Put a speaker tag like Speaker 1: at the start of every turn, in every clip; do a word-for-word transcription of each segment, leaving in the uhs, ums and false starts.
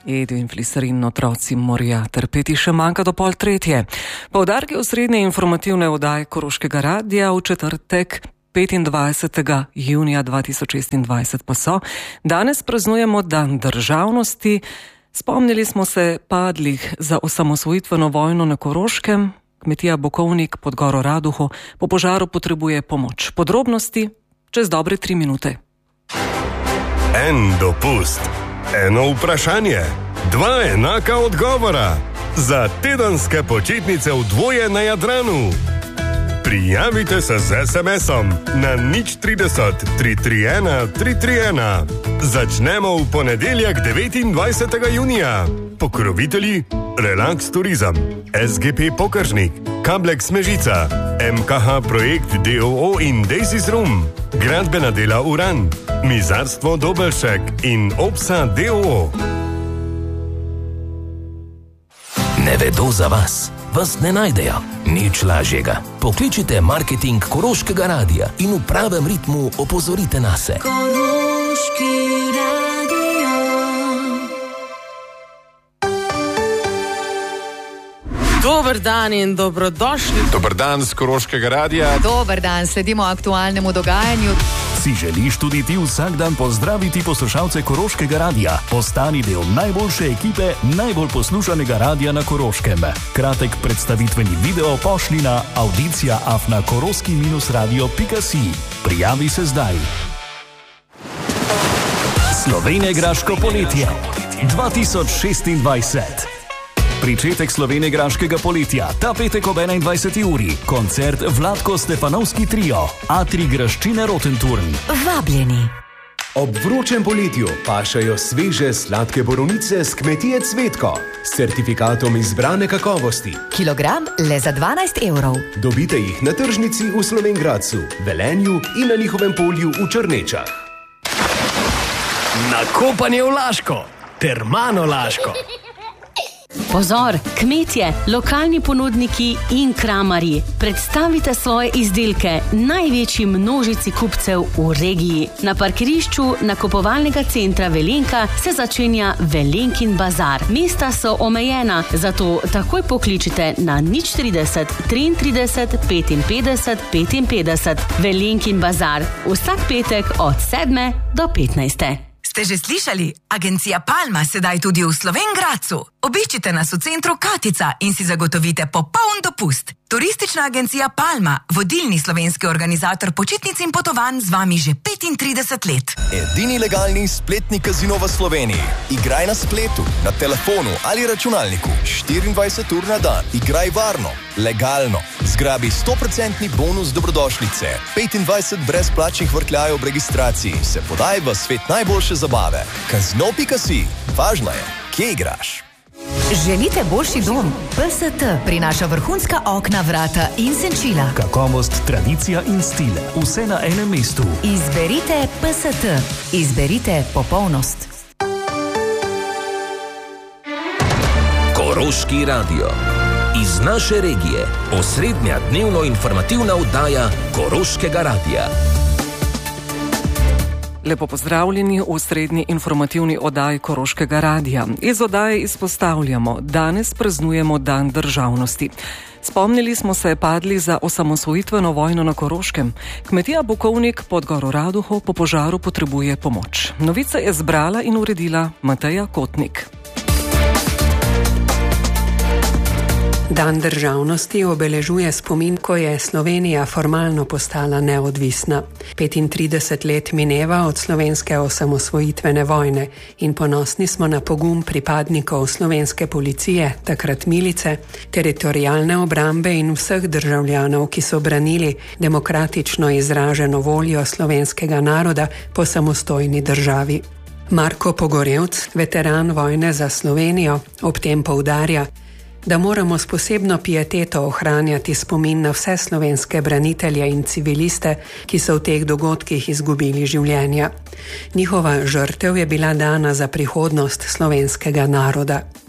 Speaker 1: Edvin Fliserin, otroci morja, trpeti še manjka do pol tretje. Poudarki osrednje informativne oddaje Koroškega radia v četrtek petindvajsetega junija dva tisoč šestindvajset pa so: danes praznujemo dan državnosti, spomnili smo se padlih za osamosvojitveno vojno na Koroškem, kmetija Bokovnik pod Goro Raduho po požaru potrebuje pomoč. Podrobnosti čez dobre tri minute.
Speaker 2: En dopust, eno vprašanje, dva enaka odgovora. Za tedenske počitnice v dvoje na Jadranu. Prijavite se z es em esom na nič trideset tri tri ena tri tri ena. Začnemo v ponedeljek devetindvajsetega junija. Pokrovitelji Relax Turizem, es ge pe Pokažnik, Kablex Mežica, em ka ha Projekt de o o in Daisys Room, Gradbena dela Uran, Mizarstvo Dobelšek in Opsa de o o.
Speaker 3: Ne vedo za vas, vas ne najdejo. Nič lažjega. Pokličite marketing Koroškega radia in v pravem ritmu opozorite nase. Koroški radio.
Speaker 1: Dober dan in dobrodošli.
Speaker 4: Dober dan z Koroškega radia.
Speaker 5: Dober dan, sledimo aktualnemu dogajanju.
Speaker 6: Si želiš tudi ti vsak dan pozdraviti poslušalce Koroškega radia? Postani del najboljše ekipe najbolj poslušanega radia na Koroškem. Kratek predstavitveni video pošli na audicija afna koroski radio pika si. Prijavi se zdaj. Slovenjegraško poletje dva tisoč šestindvajset. Pričetek slovenjegraškega poletja, ta petek ob enaindvajseti uri, koncert Vlatko Stefanovski trio, Atrij Graščine Rotenturn.
Speaker 7: Vabljeni.
Speaker 8: Ob vročem poletju pašajo sveže sladke borovnice s kmetije Cvetko s certifikatom izbrane kakovosti.
Speaker 7: Kilogram le za dvanajst evrov.
Speaker 8: Dobite jih na tržnici v Slovenj Gradcu, Velenju in na njihovem polju v Črnečah.
Speaker 9: Nakopanje v Laško, Termano Laško.
Speaker 10: Pozor, kmetje, lokalni ponudniki in kramarji, predstavite svoje izdelke največji množici kupcev v regiji. Na parkirišču nakupovalnega centra Velenka se začenja Velenkin bazar. Mesta so omejena, zato takoj pokličite na nič trideset triintrideset petinpetdeset petinpetdeset. Velenkin bazar, vsak petek od sedme do petnajste.
Speaker 11: Ste že slišali? Agencija Palma sedaj tudi v Slovenj Gradcu. Obiščite nas v centru Katica in si zagotovite popoln dopust. Turistična agencija Palma, vodilni slovenski organizator počitnic in potovanj, z vami že petintrideset let.
Speaker 12: Edini legalni spletni kazino v Sloveniji. Igraj na spletu, na telefonu ali računalniku. štiriindvajset ur na dan. Igraj varno, legalno. Zgrabi sto procentov bonus dobrodošlice. petindvajset brezplačnih vrtljajev ob registraciji. Se podaj v svet najboljše zabave. Kazino pika si. Važno je, kje igraš.
Speaker 7: Želite boljši dom? pe es te prinaša vrhunska okna, vrata in senčila.
Speaker 6: Kakovost, tradicija in stil. Vse na enem mestu.
Speaker 7: Izberite pe es te. Izberite popolnost.
Speaker 3: Koroški radio. Iz naše regije. Osrednja dnevno informativna oddaja Koroškega radia.
Speaker 1: Lepo pozdravljeni v srednji informativni oddaji Koroškega radia. Iz oddaje izpostavljamo: danes praznujemo dan državnosti. Spomnili smo se padli za osamosvojitveno vojno na Koroškem. Kmetija Bokovnik pod Goro Raduho po požaru potrebuje pomoč. Novice je zbrala in uredila Mateja Kotnik.
Speaker 13: Dan državnosti obeležuje spomin, ko je Slovenija formalno postala neodvisna. petintrideset let mineva od slovenske osamosvojitvene vojne in ponosni smo na pogum pripadnikov slovenske policije, takrat milice, teritorialne obrambe in vseh državljanov, ki so branili demokratično izraženo voljo slovenskega naroda po samostojni državi. Marko Pogorevc, veteran vojne za Slovenijo, ob tem poudarja, da moramo s posebno pieteto ohranjati spomin na vse slovenske branitelje in civiliste, ki so v teh dogodkih izgubili življenja. Njihova žrtev je bila dana za prihodnost slovenskega naroda.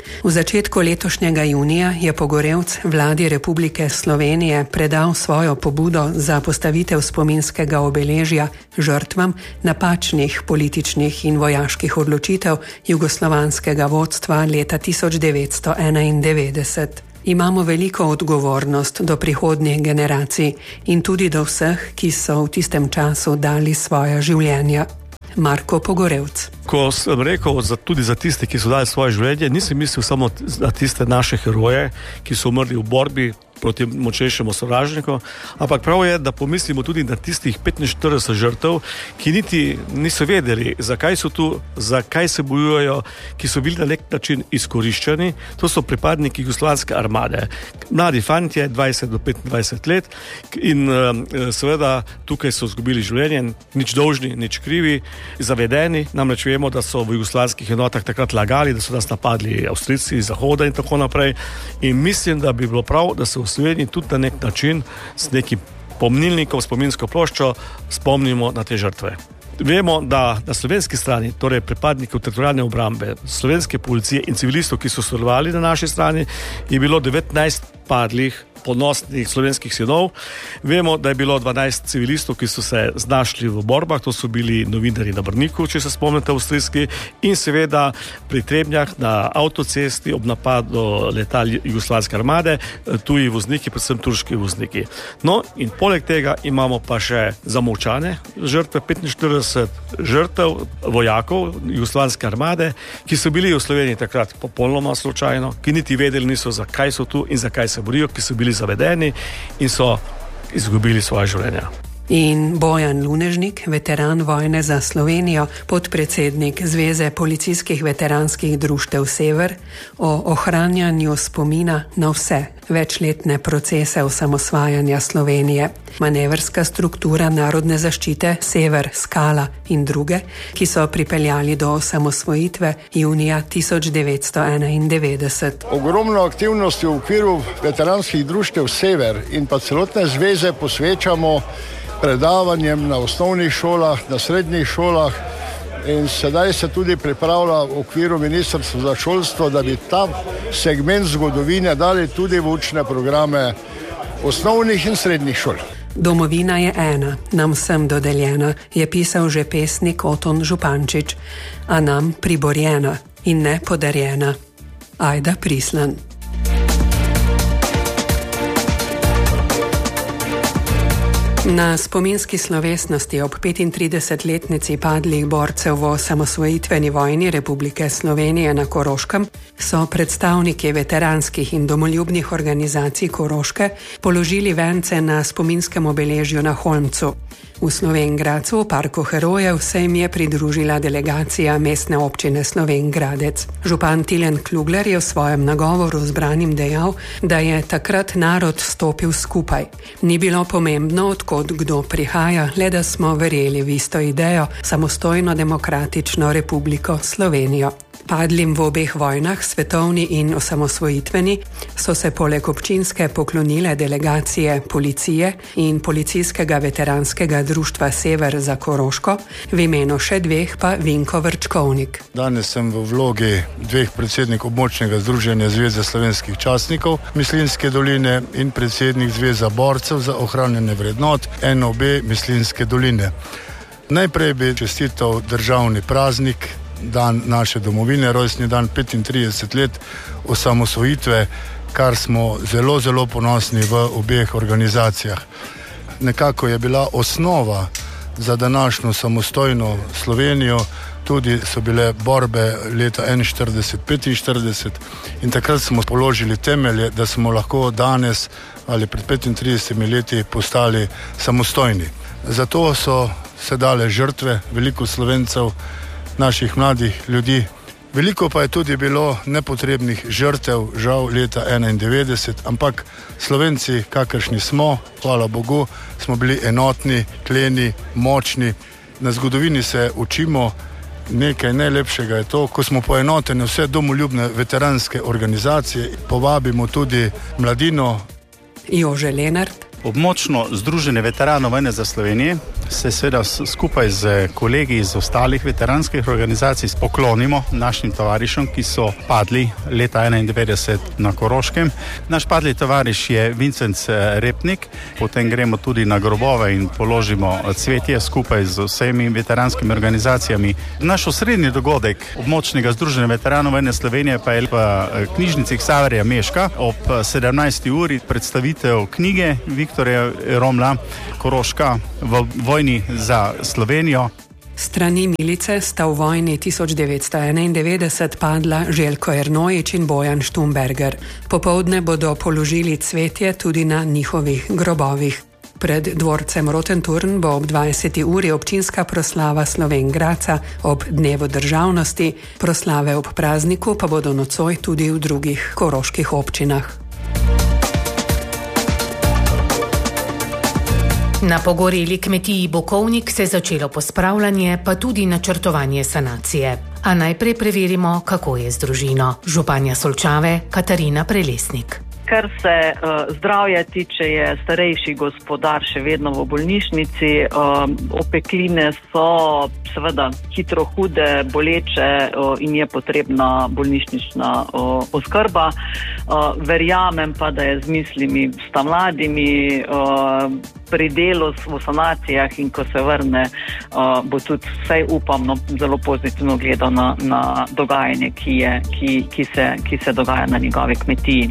Speaker 13: V začetku letošnjega junija je Pogorevc vladi Republike Slovenije predal svojo pobudo za postavitev spominskega obeležja žrtvam napačnih političnih in vojaških odločitev jugoslovanskega vodstva leta tisoč devetsto enaindevetdeset. Imamo veliko odgovornost do prihodnjih generacij in tudi do vseh, ki so v tistem času dali svoja življenja. Marko Pogorevc.
Speaker 14: Ko sem rekel za, tudi za tiste, ki so dali svoje življenje, nisem mislil samo na tiste naše heroje, ki so umrli v borbi proti močnejšemu sovražniku, ampak prav je, da pomislimo tudi na tistih petinštirideset žrtev, ki niti niso vedeli, zakaj so tu, zakaj se bojujejo, ki so bili na nek način izkoriščeni. To so pripadniki jugoslovanske armade. Mladi fantje, dvajset do petindvajset let, in seveda tukaj so izgubili življenje, nič dolžni, nič krivi, zavedeni. Namreč vemo, da so v jugoslovanskih enotah takrat lagali, da so nas napadli Avstrijci iz Zahoda in tako naprej. In mislim, da bi bilo prav, da se v Sloveniji tudi na nek način s nekim pomnilnikom, spominsko ploščo spomnimo na te žrtve. Vemo, da na slovenski strani, torej pripadnikov teritorialne obrambe, slovenske policije in civilistov, ki so sodelovali na naši strani, je bilo devetnajst padlih ponosnih slovenskih sinov. Vemo, da je bilo dvanajst civilistov, ki so se znašli v borbah, to so bili novinarji na Brniku, če se spomnite, avstrijski, in seveda pri Trebnjah na avtocesti ob napadu letal jugoslovanske armade, tuji vozniki, predvsem turški vozniki. No, in poleg tega imamo pa še zamolčane žrtve, petinštirideset žrtev vojakov jugoslovanske armade, ki so bili v Sloveniji takrat popolnoma slučajno, ki niti vedeli niso, zakaj so tu in zakaj se borijo, ki so bili zavedeni in so izgubili svoje življenja.
Speaker 13: In Bojan Lunežnik, veteran vojne za Slovenijo, podpredsednik Zveze policijskih veteranskih društev Sever, o ohranjanju spomina na vse večletne procese osamosvajanja Slovenije, manevrska struktura narodne zaščite Sever, Skala in druge, ki so pripeljali do osamosvojitve junija tisoč devetsto enaindevetdeset.
Speaker 15: Ogromno aktivnosti v okviru veteranskih društev Sever in pa celotne zveze posvečamo predavanjem na osnovnih šolah, na srednjih šolah, in sedaj se tudi pripravlja v okviru Ministrstva za šolstvo, da bi ta segment zgodovine dali tudi v učne programe osnovnih in srednjih šol.
Speaker 13: Domovina je ena, nam vsem dodeljena, je pisal že pesnik Oton Župančič, a nam priborjena in ne podarjena. Ajda Prislan. Na spominski slovesnosti ob petintridesetletnici padlih borcev v osamosvojitveni vojni Republike Slovenije na Koroškem so predstavniki veteranskih in domoljubnih organizacij Koroške položili vence na spominskem obeležju na Holmcu. V Slovenj Gradcu, v parku herojev, se jim je pridružila delegacija mestne občine Slovenj Gradec. Župan Tilen Klugler je v svojem nagovoru zbranim dejal, da je takrat narod stopil skupaj. Ni bilo pomembno, odkot kdo prihaja, le da smo verjeli v isto idejo, samostojno demokratično Republiko Slovenijo. Padlim v obeh vojnah, svetovni in osamosvojitveni, so se poleg občinske poklonile delegacije policije in policijskega veteranskega društva Sever za Koroško, v imenu še dveh pa Vinko Vrčkovnik.
Speaker 15: Danes sem v vlogi dveh predsednikov območnega združenja Zveze slovenskih častnikov Mislinjske doline in predsednik Zveza borcev za ohranjanje vrednot N O B Mislinjske doline. Najprej bi čestital državni praznik, dan naše domovine, rojstni dan petintrideset let osamosvojitve, kar smo zelo, zelo ponosni v obeh organizacijah. Nekako je bila osnova za današnjo samostojno Slovenijo, tudi so bile borbe leta enainštirideset petinštirideset in takrat smo položili temelje, da smo lahko danes ali pred petintridesetimi leti postali samostojni. Zato so se dale žrtve veliko Slovencev, naših mladih ljudi. Veliko pa je tudi bilo nepotrebnih žrtev, žal leta enaindevetdeset, ampak Slovenci, kakršni smo, hvala Bogu, smo bili enotni, kleni, močni. Na zgodovini se učimo, nekaj najlepšega je to, ko smo poenoteni vse domoljubne veteranske organizacije, povabimo tudi mladino.
Speaker 13: Jože Lenart.
Speaker 16: Območno združenje veteranov vojne za Slovenijo se seveda skupaj z kolegi iz ostalih veteranskih organizacij poklonimo našim tovarišem, ki so padli leta enaindevetdeset na Koroškem. Naš padli tovariš je Vincent Repnik, potem gremo tudi na grobove in položimo cvetje skupaj z vsemi veteranskimi organizacijami. Naš osrednji dogodek območnega združenja veteranov vojne Slovenije pa je v knjižnici Ksaverja Meška ob sedemnajsti uri predstavitev knjige Viktorja Romla Koroška v vojni za Slovenijo.
Speaker 13: Strani milice sta v vojni tisoč devetsto enaindevetdeset padla Željko Ernojič in Bojan Štumberger. Popoldne bodo položili cvetje tudi na njihovih grobovih. Pred dvorcem Rotenturn bo ob dvajseti uri občinska proslava Slovenj Gradca ob dnevu državnosti, proslave ob prazniku pa bodo nocoj tudi v drugih koroških občinah.
Speaker 17: Na pogoreli kmetiji Bukovnik se je začelo pospravljanje, pa tudi načrtovanje sanacije. A najprej preverimo, kako je z družino. Županja Solčave Katarina Prelesnik.
Speaker 18: Kar se uh, zdravja tiče, je starejši gospodar še vedno v bolnišnici. Uh, opekline so seveda hitro hude, boleče uh, in je potrebna bolnišnična uh, oskrba. Uh, verjamem pa, da je z mislimi sta mladimi uh, pri delu v sanacijah in ko se vrne, uh, bo tudi vsaj upam no, zelo pozitivno gledal na, na dogajanje, ki, je, ki, ki, se, ki se dogaja na njegovi kmetiji.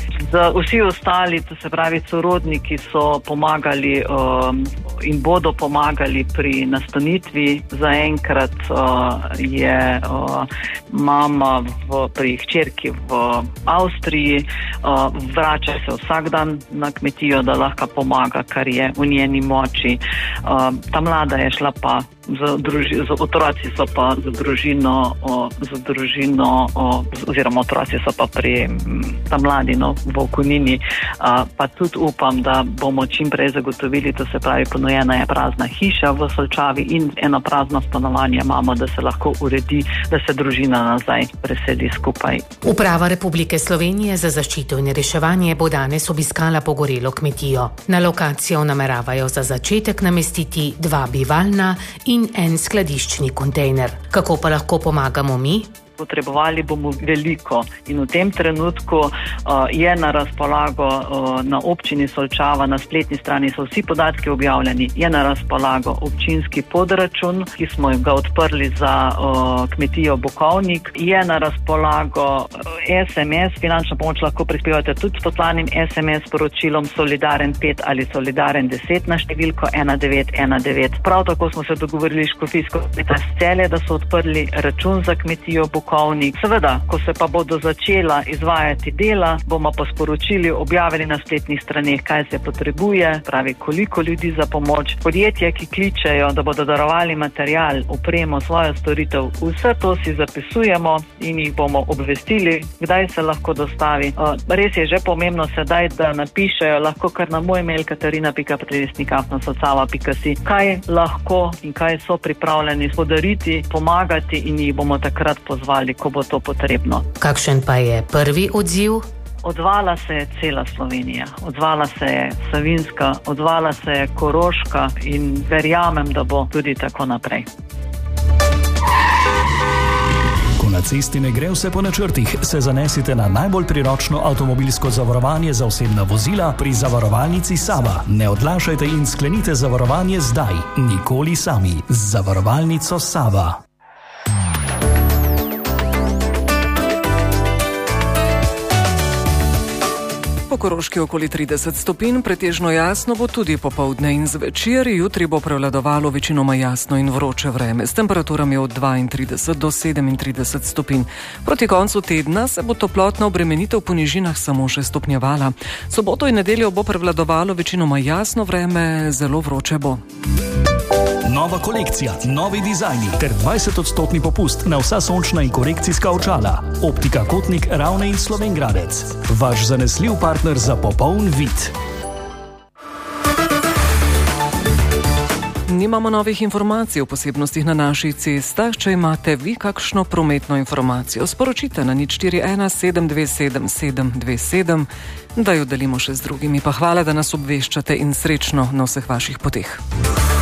Speaker 18: Z vsi ostali, to se pravi sorodniki, so pomagali um, in bodo pomagali pri nastanitvi. Zaenkrat uh, je uh, mama v, pri hčerki v Avstriji, uh, vrača se vsak dan na kmetijo, da lahko pomaga, kar je v njeni moči. Uh, ta mlada je šla pa z, druži, z otroci so pa z družino, uh, z družino uh, oziroma otroci so pa pri ta mladino v Okonini, uh, pa tudi upam, da bomo čim prej zagotovili, to se pravi, ponujena je prazna hiša v Solčavi in eno prazno stanovanje imamo, da se lahko uredi, da se družina nazaj preseli skupaj.
Speaker 17: Uprava Republike Slovenije za zaščito in reševanje bo danes obiskala pogorelo kmetijo. Na lokacijo nameravajo za začetek namestiti dva bivalna in en skladiščni kontejner. Kako pa lahko pomagamo mi?
Speaker 18: Potrebovali bomo veliko in v tem trenutku uh, je na razpolago uh, na občini Solčava, na spletni strani so vsi podatki objavljeni, je na razpolago občinski podračun, ki smo ga odprli za uh, kmetijo Bukovnik, je na razpolago uh, es em es, finančno pomoč lahko prispevate tudi s poslanim es em es sporočilom Solidaren pet ali Solidaren deset na številko ena devet ena devet. Prav tako smo se dogovorili s škofijsko Celje, da so odprli račun za kmetijo Bukovnik. Seveda, ko se pa bodo začela izvajati dela, bomo pa sporočili, objavili na spletnih straneh, kaj se potrebuje, pravi koliko ljudi za pomoč. Podjetja, ki kličejo, da bodo darovali material, opremo, svojo storitev, vse to si zapisujemo in jih bomo obvestili, kdaj se lahko dostavi. Res je že pomembno sedaj, da napišejo lahko kar na moj mail katarina pika prelesnik afna solcava pika si, kaj lahko in kaj so pripravljeni podariti, pomagati in jih bomo takrat pozvali, ko bo to potrebno.
Speaker 17: Kakšen pa je prvi odziv?
Speaker 18: Odzvala se je cela Slovenija, odzvala se je Savinjska, odzvala se je Koroška in verjamem, da bo tudi tako naprej.
Speaker 6: Ko na cesti ne gre vse po načrtih, se zanesite na najbolj priročno avtomobilsko zavarovanje za osebna vozila pri zavarovalnici Sava. Ne odlašajte in sklenite zavarovanje zdaj, nikoli sami. Z zavarovalnico Sava.
Speaker 1: Po Koroški okoli trideset stopinj, pretežno jasno bo tudi popoldne in zvečer, jutri bo prevladovalo večinoma jasno in vroče vreme, s temperaturami od dvaintrideset do sedemintrideset stopinj. Proti koncu tedna se bo toplotna obremenitev po nižinah samo še stopnjevala. Soboto in nedeljo bo prevladovalo večinoma jasno vreme, zelo vroče bo.
Speaker 6: Nova kolekcija, novi dizajni ter dvajset odstotni popust na vsa sončna in korekcijska očala. Optika Kotnik, Ravne in Slovenj Gradec. Vaš zanesljiv partner za popoln vid.
Speaker 1: Nimamo novih informacij o posebnostih na naših cestah. Če imate vi kakšno prometno informacijo, sporočite na nič štiri ena sedem dve sedem sedem dve sedem, da jo delimo še z drugimi. Pa hvala, da nas obveščate in srečno na vseh vaših poteh.